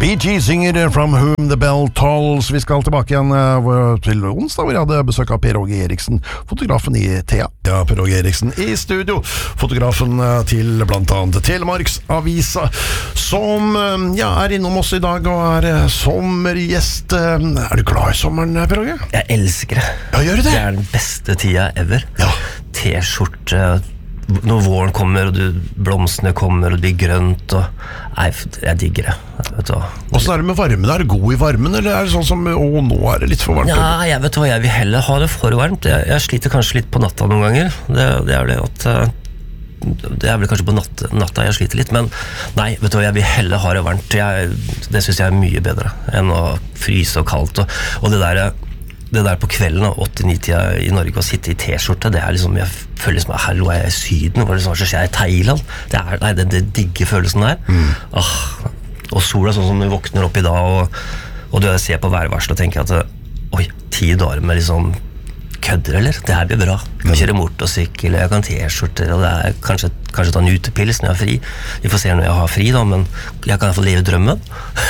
Bee Gees synger From Whom the Bell Tolls. Vi skal tilbake igjen til onsdag, hvor jeg hadde besøk av Per Åge Eriksen, fotografen i Thea. Ja, Per Åge Eriksen i studio, fotografen til blant annet Telemarks Avisa, som er innom oss i dag og sommergjest. Er du glad i sommeren, Per Åge? Jeg elsker det. Ja, gjør du det? Det den beste tida ever. Ja. T-skjorte, når våren kommer og blomstene kommer og det blir grønt jeg digger det, vet du hva. Hvordan det med varmen? Er det god i varmen, eller det sånn som nå det litt for varmt? Ja, jeg vet hva, jeg vil heller ha det for varmt. Jeg sliter kanskje litt på natta noen ganger. Det det at det vel kanskje på natta jeg sliter litt, men nei, vet du hva, jeg vil heller ha det varmt. Det synes jeg mye bedre enn å fryse og kaldt og det der på kvelden av 8-9-tida i Norge å sitte i T-skjorte, det liksom, jeg føler liksom, hallo, jeg i Syden, hva det sånn som skjer i Thailand? Det digge følelsen der. Og sola sånn som du våkner opp i dag, og du ser på værvarsel og tenker at, oi, 10 dager med liksom kødder, eller? Det her blir bra. Jeg kan kjøre motorsykkel, jeg kan T-skjorter, og det kanskje ta en utepils når jeg har fri. Vi får se når jeg har fri da, men jeg kan få leve drømmen.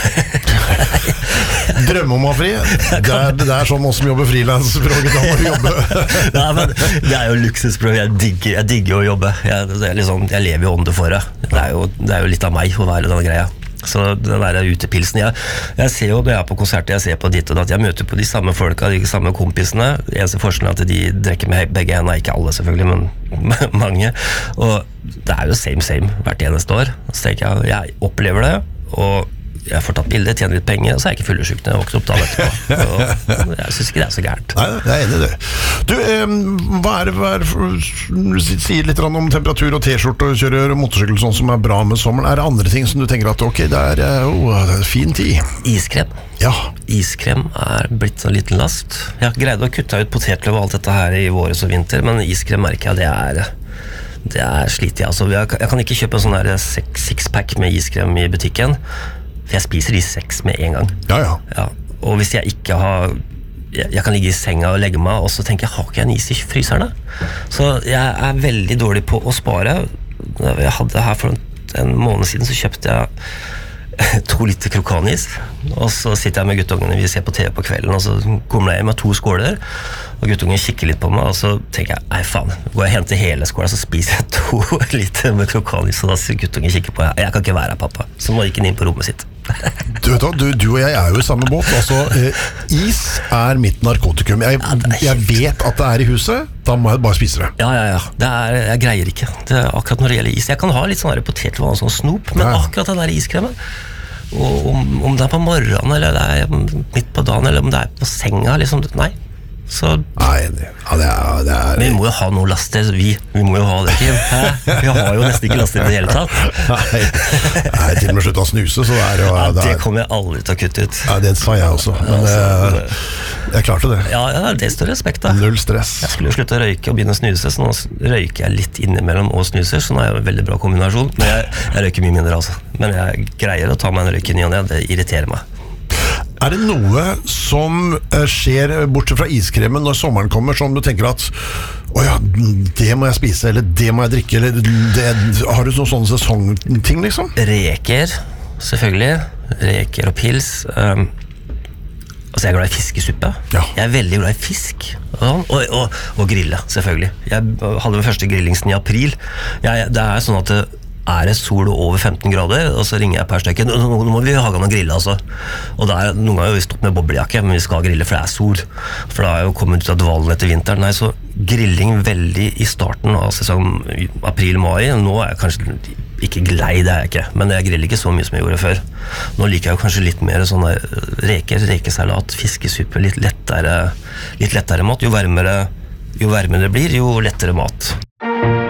Drømme om å ha fri? Det sånn oss som jobber freelance-språket, da må du jobbe. Ja, men det jo luksusspråk, jeg digger å jobbe. Jeg lever jo ånde for det. Det jo litt av meg å være denne greia. Så den der utepilsen jeg ser jo når jeg på konserter, jeg ser på ditt og datt, jeg møter på de samme folka, de samme kompisene. Eneste forskjellen at de drekker med begge hendene, ikke alle selvfølgelig, men mange, og det jo same hvert eneste år. Så tenker jeg opplever det, og jeg får tatt bilder, tjener litt penger, og så jeg ikke fyllesyk når jeg våkner opp dagen etterpå. Jeg synes ikke det så gærent. Nei, jeg enig i det. Du, hva du sier litt om temperatur og T-skjorte og kjører motorsykkel sånn som bra med sommeren. Det andre ting som du tenker at ok, det fin tid? Iskrem. Ja. Iskrem blitt en liten last. Jeg greide å kutte ut potetløv og alt dette her i våres og vinter, men iskrem merker jeg det slitt jeg. Altså, jeg kan ikke kjøpe en sånn der six-pack med iskrem i butikken, for jeg spiser de 6 med en gang. Ja. Og hvis jeg ikke har jeg kan ligge i senga og legge meg, og så tenker jeg, har ikke jeg en is i fryserne? Så jeg veldig dårlig på å spare. Jeg hadde her for en måned siden, så kjøpte jeg 2 liter krokanis, og så sitter jeg med guttungene, vi ser på TV på kvelden, og så kommer jeg med 2 skåler, og guttungen kikker litt på meg, og så tenker jeg, nei faen, går jeg og henter hele skåla, så spiser jeg 2 liter med krokanis, og da sier guttungen kikker på meg, jeg kan ikke være her, pappa, så må jeg ikke inn på rommet sitt. Du vet hva, du og jeg jo i samme båt. Altså, is mitt narkotikum. Jeg vet at det i huset, da må jeg bare spise det. Ja. Jeg greier ikke. Det akkurat når det gjelder is. Jeg kan ha litt sånn potetvann og sånn snop, men akkurat den der iskremen, og om det på morgenen, eller det midt på dagen, eller om det på senga, liksom, nei. Så nei, det vi må jo ha noe laster, vi må jo ha det, Kim. Vi har jo nesten ikke laster i det hele tatt. Nei, til og med slutt å snuse, så det kommer jeg aldri til å kutte ut. Ja, det sa jeg også, men jeg klarte det. Ja, det står respekt da. Null stress. Jeg skulle jo slutte å røyke og begynne å snuse, så nå røyker jeg litt innimellom og snuser, så nå jeg en veldig bra kombinasjon. Men jeg røyker mye mindre altså. Men jeg greier å ta meg en røyk i ny og ne, det irriterer meg. Det noe som skjer bortsett fra iskremen når sommeren kommer, som du tenker at åja, det må jeg spise, eller det må jeg drikke, eller har du sånne sesongting liksom? Reker, selvfølgelig. Reker og pils. Altså jeg glad i fiskesuppe. Ja. Jeg veldig glad i fisk. Og grille, selvfølgelig. Jeg hadde den første grillingsen i april. Det sånn at det sol over 15 grader, og så ringer jeg per stykke, nå må vi ha gang å grille altså. Og noen ganger har vi stått med boblejakke, men vi skal grille for det sol, for det jo kommet ut av dvalen etter vinteren. Nei, så grilling veldig i starten av sesong april-mai. Nå jeg kanskje ikke lei, det jeg ikke, men jeg griller ikke så mye som jeg gjorde før. Nå liker jeg jo kanskje litt mer sånne rekesalat, fiskesuppe, litt lettere mat. Jo varmere det blir, jo lettere mat.